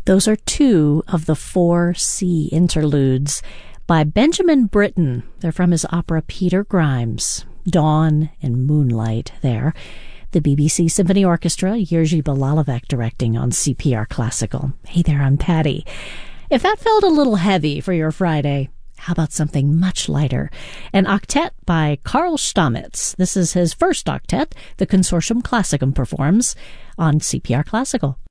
Those are two of the 4 sea interludes by Benjamin Britten. They're from his opera Peter Grimes. Dawn and Moonlight there. The BBC Symphony Orchestra, Jerzy Balalavec directing on CPR Classical. Hey there, I'm Patty. If that felt a little heavy for your Friday, how about something much lighter? An octet by Karl Stamitz. This is his first octet the Consortium Classicum performs on CPR Classical.